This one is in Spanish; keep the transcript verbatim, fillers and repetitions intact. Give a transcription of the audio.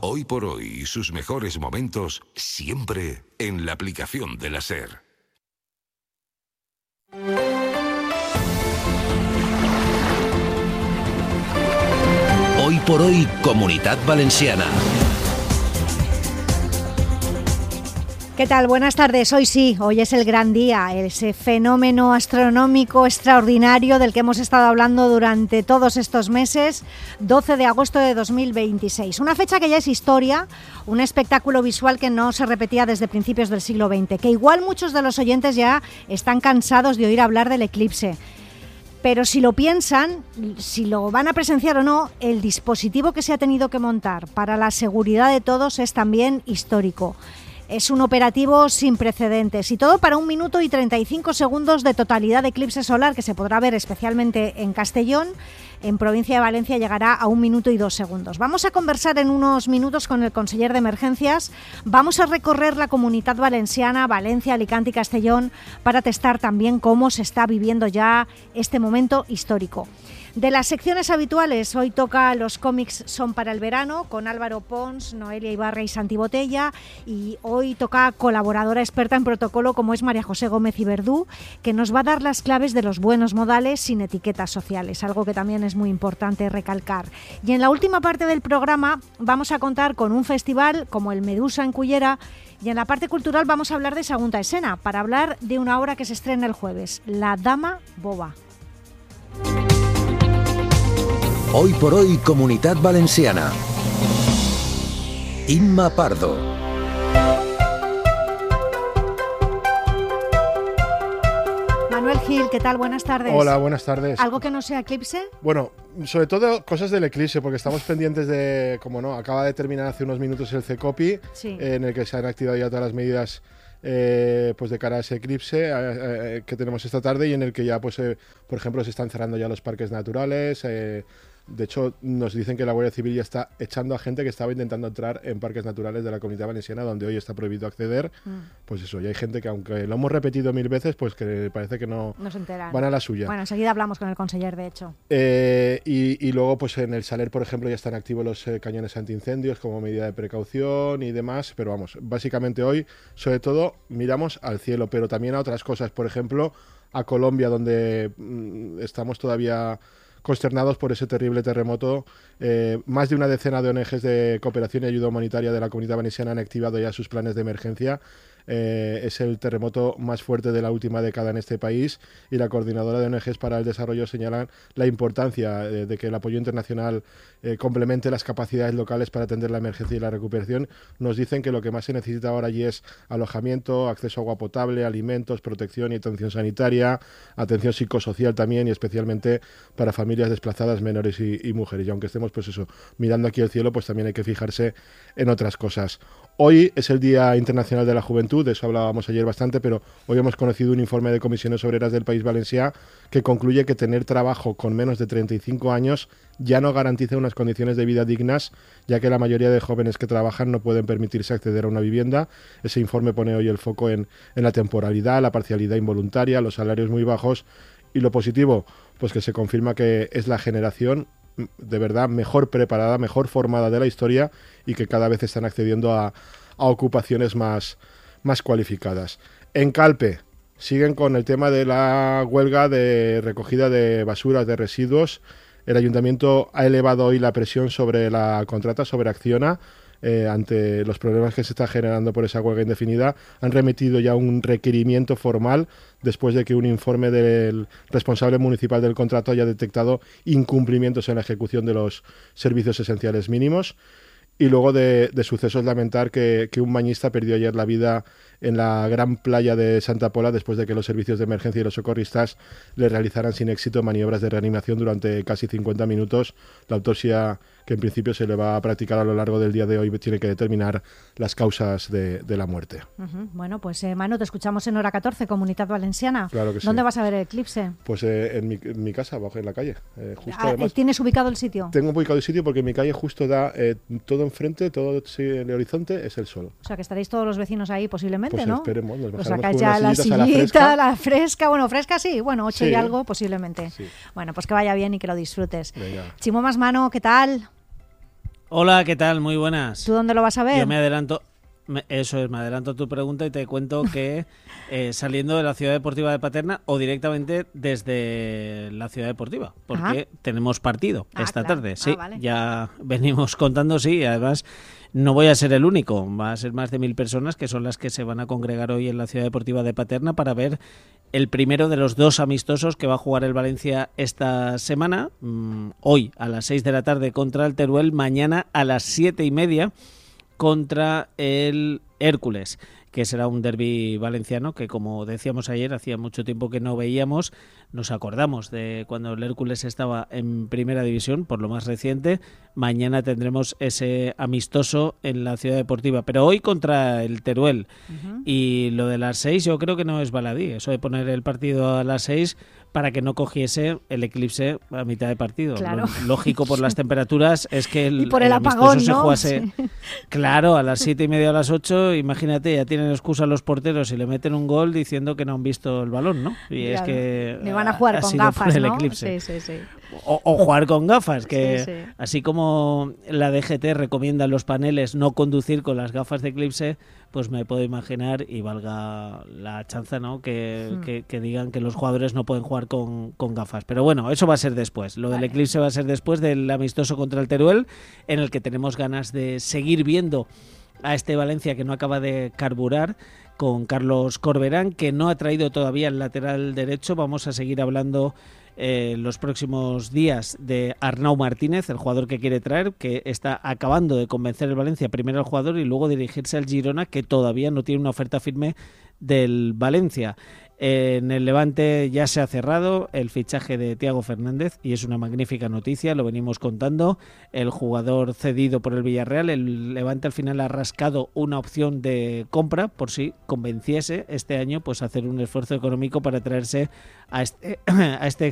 Hoy por hoy y sus mejores momentos siempre en la aplicación de la SER. Hoy por hoy, Comunitat Valenciana. ¿Qué tal? Buenas tardes. Hoy sí, hoy es el gran día, ese fenómeno astronómico extraordinario del que hemos estado hablando durante todos estos meses, doce de agosto de dos mil veintiséis. Una fecha que ya es historia, un espectáculo visual que no se repetía desde principios del siglo veinte, que igual muchos de los oyentes ya están cansados de oír hablar del eclipse. Pero si lo piensan, si lo van a presenciar o no, el dispositivo que se ha tenido que montar para la seguridad de todos es también histórico. Es un operativo sin precedentes y todo para un minuto y treinta y cinco segundos de totalidad de eclipse solar que se podrá ver especialmente en Castellón. En provincia de Valencia llegará a un minuto y dos segundos. Vamos a conversar en unos minutos con el conseller de Emergencias. Vamos a recorrer la Comunitat Valenciana, Valencia, Alicante y Castellón para testar también cómo se está viviendo ya este momento histórico. De las secciones habituales, hoy toca Los cómics son para el verano, con Álvaro Pons, Noelia Ibarra y Santi Botella, y hoy toca colaboradora experta en protocolo como es María José Gómez y Verdú, que nos va a dar las claves de los buenos modales sin etiquetas sociales, algo que también es muy importante recalcar. Y en la última parte del programa vamos a contar con un festival como el Medusa en Cullera, y en la parte cultural vamos a hablar de Segunda Escena, para hablar de una obra que se estrena el jueves, La Dama Boba. Hoy por hoy, Comunitat Valenciana. Inma Pardo. Manuel Gil, ¿qué tal? Buenas tardes. Hola, buenas tardes. ¿Algo que no sea eclipse? Bueno, sobre todo cosas del eclipse, porque estamos pendientes de, como no, acaba de terminar hace unos minutos el CECOPI, sí. eh, en el que se han activado ya todas las medidas eh, pues de cara a ese eclipse eh, eh, que tenemos esta tarde, y en el que ya, pues, eh, por ejemplo, se están cerrando ya los parques naturales. Eh, De hecho, nos dicen que la Guardia Civil ya está echando a gente que estaba intentando entrar en parques naturales de la Comunidad Valenciana, donde hoy está prohibido acceder. Mm. Pues eso, y hay gente que, aunque lo hemos repetido mil veces, pues que parece que no, no se enteran. Van a la suya. Bueno, enseguida hablamos con el conseller, de hecho. Eh, y, y luego, pues en el Saler, por ejemplo, ya están activos los eh, cañones antiincendios como medida de precaución y demás. Pero vamos, básicamente hoy, sobre todo, miramos al cielo, pero también a otras cosas. Por ejemplo, a Colombia, donde mm, estamos todavía consternados por ese terrible terremoto. Eh, más de una decena de O N Ges de cooperación y ayuda humanitaria de la Comunidad Valenciana han activado ya sus planes de emergencia. Eh, es el terremoto más fuerte de la última década en este país, y la coordinadora de O N Ges para el desarrollo señala la importancia de, de que el apoyo internacional eh, complemente las capacidades locales para atender la emergencia y la recuperación. Nos dicen que lo que más se necesita ahora allí es alojamiento, acceso a agua potable, alimentos, protección y atención sanitaria, atención psicosocial también, y especialmente para familias desplazadas, menores y, y mujeres. Y aunque estemos, pues eso, mirando aquí al cielo, pues también hay que fijarse en otras cosas. Hoy es el Día Internacional de la Juventud, de eso hablábamos ayer bastante, pero hoy hemos conocido un informe de Comisiones Obreras del País Valencià que concluye que tener trabajo con menos de treinta y cinco años ya no garantiza unas condiciones de vida dignas, ya que la mayoría de jóvenes que trabajan no pueden permitirse acceder a una vivienda. Ese informe pone hoy el foco en, en la temporalidad, la parcialidad involuntaria, los salarios muy bajos, y lo positivo, pues que se confirma que es la generación de verdad mejor preparada, mejor formada de la historia, y que cada vez están accediendo a, a ocupaciones más, más cualificadas. En Calpe siguen con el tema de la huelga de recogida de basuras, de residuos. El ayuntamiento ha elevado hoy la presión sobre la contrata, sobre Acciona, eh, ante los problemas que se está generando por esa huelga indefinida. Han remitido ya un requerimiento formal después de que un informe del responsable municipal del contrato haya detectado incumplimientos en la ejecución de los servicios esenciales mínimos. Y luego de, de sucesos, lamentar que, que un bañista perdió ayer la vida en la gran playa de Santa Pola después de que los servicios de emergencia y los socorristas le realizaran sin éxito maniobras de reanimación durante casi cincuenta minutos. La autopsia, que en principio se le va a practicar a lo largo del día de hoy, tiene que determinar las causas de, de la muerte. Uh-huh. Bueno, pues eh, Manu, te escuchamos en Hora catorce, Comunitat Valenciana. Claro que sí. ¿Dónde vas a ver el eclipse? Pues eh, en, mi, en mi casa, abajo en la calle. Eh, justo ah, además, ¿Tienes ubicado el sitio? Tengo ubicado el sitio porque mi calle justo da eh, todo enfrente, todo sí, en el horizonte es el sol. O sea, que estaréis todos los vecinos ahí posiblemente, pues ¿no? Esperemos, nos pues bajaremos ya la sillita, la fresca. la fresca, bueno, fresca sí, bueno, ocho sí. y algo posiblemente. Sí. Bueno, pues que vaya bien y que lo disfrutes. Venga. Chimo Masmano, ¿qué tal? Hola, ¿qué tal? Muy buenas. ¿Tú dónde lo vas a ver? Yo me adelanto, me, eso es, me adelanto a tu pregunta y te cuento que eh, saliendo de la Ciudad Deportiva de Paterna o directamente desde la Ciudad Deportiva, porque ah. tenemos partido ah, esta claro. tarde. Sí, ah, vale. ya venimos contando, sí, y además no voy a ser el único, va a ser más de mil personas que son las que se van a congregar hoy en la Ciudad Deportiva de Paterna para ver el primero de los dos amistosos que va a jugar el Valencia esta semana, mmm, hoy a las seis de la tarde contra el Teruel, mañana a las siete y media contra el Hércules, que será un derbi valenciano que, como decíamos ayer, hacía mucho tiempo que no veíamos. Nos acordamos de cuando el Hércules estaba en primera división, por lo más reciente. Mañana tendremos ese amistoso en la Ciudad Deportiva, pero hoy contra el Teruel. Uh-huh. Y lo de las seis yo creo que no es baladí, eso de poner el partido a las seis para que no cogiese el eclipse a mitad de partido. Claro. Lo lógico por las temperaturas es que el, y por el, el apagón, se ¿no? jugase, sí. claro, a las siete y media o a las ocho, imagínate, ya tienen excusa los porteros y le meten un gol diciendo que no han visto el balón, ¿no? Y claro. es que me van a jugar con gafas, ¿no? Sí, sí, sí. O, o jugar con gafas, que sí, sí. así como la D G T recomienda en los paneles no conducir con las gafas de eclipse, pues me puedo imaginar, y valga la chanza, ¿no? Que, hmm. que, que digan que los jugadores no pueden jugar con, con gafas. Pero bueno, eso va a ser después. Lo vale. del eclipse va a ser después del amistoso contra el Teruel, en el que tenemos ganas de seguir viendo a este Valencia que no acaba de carburar, con Carlos Corberán, que no ha traído todavía el lateral derecho. Vamos a seguir hablando eh, los próximos días de Arnau Martínez, el jugador que quiere traer, que está acabando de convencer el Valencia primero al jugador y luego dirigirse al Girona, que todavía no tiene una oferta firme del Valencia. En el Levante ya se ha cerrado el fichaje de Thiago Fernández y es una magnífica noticia, lo venimos contando. El jugador cedido por el Villarreal, el Levante al final ha rascado una opción de compra por si convenciese este año pues hacer un esfuerzo económico para traerse a este, a este